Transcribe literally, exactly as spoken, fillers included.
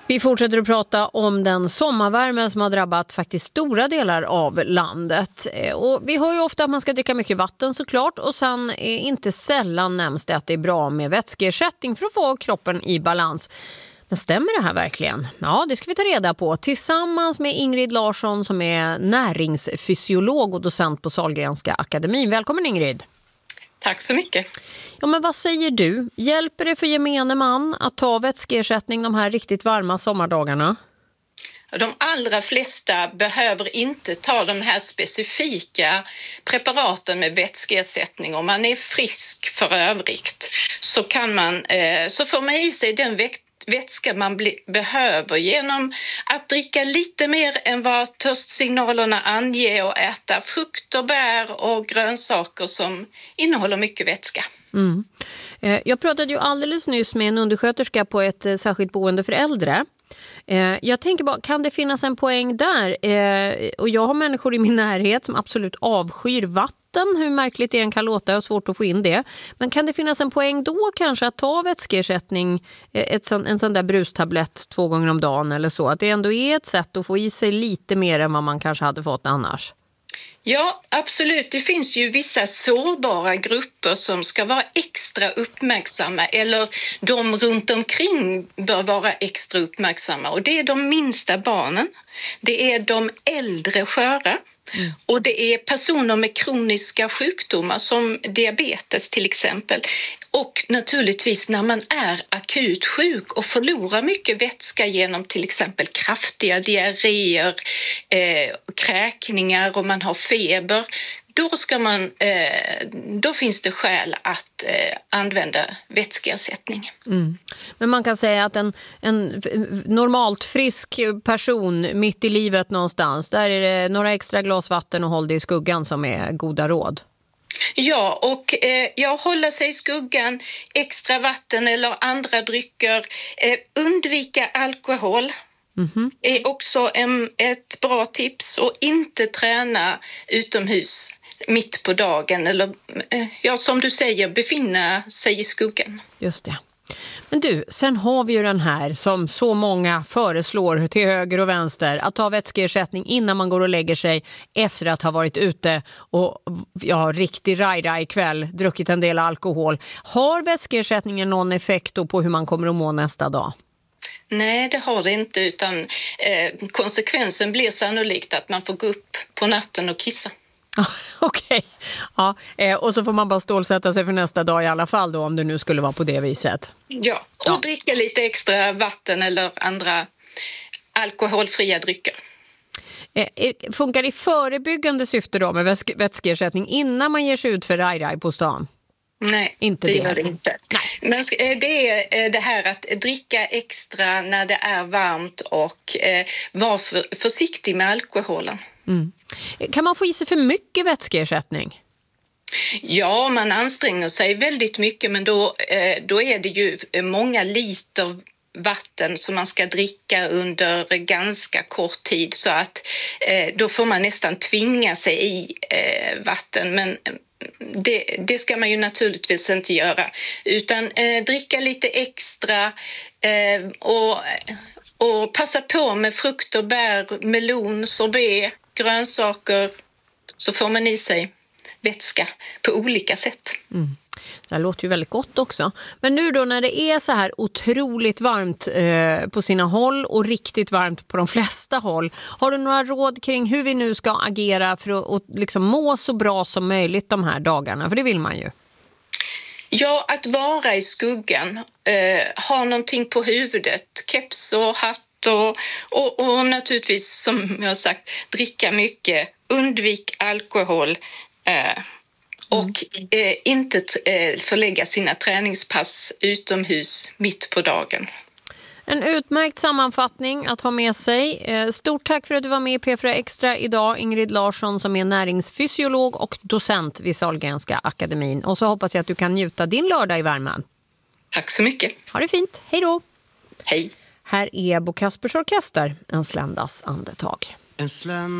Vi fortsätter att prata om den sommarvärmen som har drabbat faktiskt stora delar av landet. Och vi hör ju ofta att man ska dricka mycket vatten såklart, och sen är inte sällan nämns det att det är bra med vätskeersättning för att få kroppen i balans. Men stämmer det här verkligen? Ja, det ska vi ta reda på tillsammans med Ingrid Larsson som är näringsfysiolog och docent på Sahlgrenska akademin. Välkommen Ingrid! Tack så mycket. Ja, men vad säger du? Hjälper det för gemene man att ta vätskeersättning de här riktigt varma sommardagarna? De allra flesta behöver inte ta de här specifika preparaten med vätskeersättning. Om man är frisk för övrigt så, kan man, eh, så får man i sig den vätskan vätska man bli, behöver genom att dricka lite mer än vad törstsignalerna anger och äta frukt och bär och grönsaker som innehåller mycket vätska. Mm. Jag pratade ju alldeles nyss med en undersköterska på ett särskilt boende för äldre. Jag tänker bara, kan det finnas en poäng där? Och jag har människor i min närhet som absolut avskyr vatten. Hur märkligt det än kan låta, och svårt att få in det. Men kan det finnas en poäng då kanske att ta vätskeersättning, ett sån, en sån där brustablett två gånger om dagen eller så? Att det ändå är ett sätt att få i sig lite mer än vad man kanske hade fått annars? Ja, absolut. Det finns ju vissa sårbara grupper som ska vara extra uppmärksamma, eller de runt omkring bör vara extra uppmärksamma. Och det är de minsta barnen, det är de äldre sköra. Mm. Och det är personer med kroniska sjukdomar som diabetes till exempel. Och naturligtvis när man är akut sjuk och förlorar mycket vätska genom till exempel kraftiga diarréer, eh, kräkningar och man har feber. Då, ska man, eh, då finns det skäl att eh, använda vätskeersättning. Mm. Men man kan säga att en, en normalt frisk person mitt i livet någonstans, där är det några extra glas vatten och håll det i skuggan som är goda råd. Ja, och eh, jag håller sig i skuggan, extra vatten eller andra drycker, eh, undvika alkohol. Mm-hmm. Är också en, ett bra tips, och inte träna utomhus mitt på dagen eller ja, som du säger, befinna sig i skuggan. Just det. Men du, sen har vi ju den här som så många föreslår till höger och vänster, att ta vätskeersättning innan man går och lägger sig efter att ha varit ute och ja, riktig rajda ikväll, druckit en del alkohol. Har vätskeersättningen någon effekt då på hur man kommer att må nästa dag? Nej, det har det inte, utan eh, konsekvensen blir sannolikt att man får gå upp på natten och kissa. Okej, okay. Ja, eh, och så får man bara stålsätta sig för nästa dag i alla fall då, om det nu skulle vara på det viset. Ja, och ja. dricka lite extra vatten eller andra alkoholfria drycker. Eh, funkar det i förebyggande syfte då med vätske- vätskeersättning innan man ger sig ut för raj-raj på stan? Nej, inte det det gör det inte. Nej. Men det är det här att dricka extra när det är varmt och eh, vara för, försiktig med alkoholen. Mm. Kan man få i sig för mycket vätskeersättning? Ja, man anstränger sig väldigt mycket, men då, eh, då är det ju många liter vatten som man ska dricka under ganska kort tid, så att eh, då får man nästan tvinga sig i eh, vatten, men Det, det ska man ju naturligtvis inte göra, utan eh, dricka lite extra eh, och, och passa på med frukt och bär, melon, sorbet, grönsaker, så får man i sig vätska på olika sätt. Mm. Det låter ju väldigt gott också. Men nu då när det är så här otroligt varmt eh, på sina håll och riktigt varmt på de flesta håll, har du några råd kring hur vi nu ska agera för att, att liksom må så bra som möjligt de här dagarna? För det vill man ju. Ja, att vara i skuggan, eh, ha någonting på huvudet, keps och hatt och, och, och naturligtvis, som jag har sagt, dricka mycket, undvik alkohol eh, och eh, inte eh, förlägga sina träningspass utomhus mitt på dagen. En utmärkt sammanfattning att ha med sig. Stort tack för att du var med i P fyra Extra idag, Ingrid Larsson, som är näringsfysiolog och docent vid Sahlgrenska akademin. Och så hoppas jag att du kan njuta din lördag i värmen. Tack så mycket. Ha det fint. Hej då. Hej. Här är Bo Kaspers Orkester, En sländas andetag. En sländas